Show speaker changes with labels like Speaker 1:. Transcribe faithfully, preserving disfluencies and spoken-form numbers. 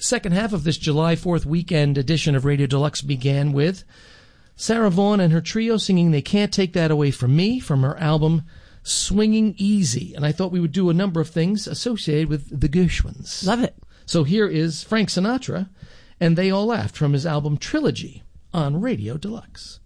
Speaker 1: Second half of this July fourth weekend edition of Radio Deluxe began with Sarah Vaughan and her trio singing They Can't Take That Away From Me from her album Swinging Easy. And I thought we would do a number of things associated with the Gershwins.
Speaker 2: Love it.
Speaker 1: So here is Frank Sinatra and They All Laughed from his album Trilogy on Radio Deluxe.